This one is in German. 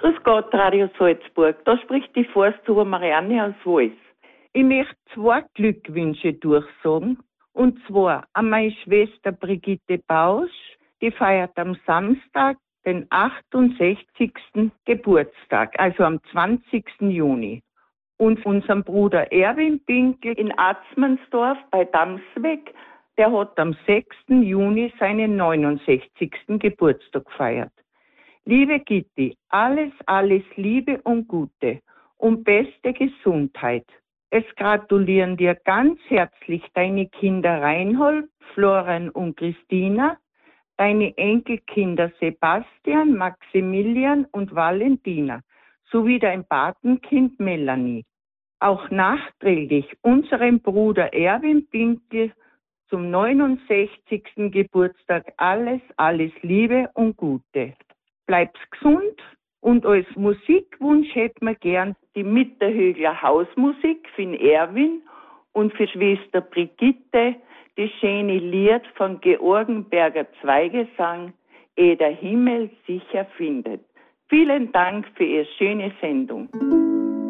Grüß Gott, Radio Salzburg. Da spricht die Forsthuber Marianne aus Wals. Ich möchte 2 Glückwünsche durchsagen. Und zwar an meine Schwester Brigitte Bausch, die feiert am Samstag den 68. Geburtstag, also am 20. Juni. Und unserem Bruder Erwin Pinkel in Atzmannsdorf bei Damsweg, der hat am 6. Juni seinen 69. Geburtstag gefeiert. Liebe Gitti, alles Liebe und Gute und beste Gesundheit. Es gratulieren dir ganz herzlich deine Kinder Reinhold, Florian und Christina, deine Enkelkinder Sebastian, Maximilian und Valentina, sowie dein Patenkind Melanie. Auch nachträglich unserem Bruder Erwin Pinkel zum 69. Geburtstag alles Liebe und Gute. Bleib's gesund und als Musikwunsch hätten wir gern die Mitterhögler Hausmusik für den Erwin und für Schwester Brigitte die schöne Lied von Georgenberger Zweigesang, ehe der Himmel sicher findet. Vielen Dank für Ihre schöne Sendung.